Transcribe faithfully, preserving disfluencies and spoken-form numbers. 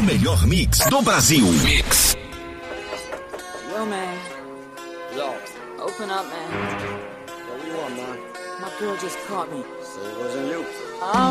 melhor mix do Brasil. Mix. Yo, man. Yo. Open up, man. What do you want, man? My girl just caught me. Say it wasn't you. Oh.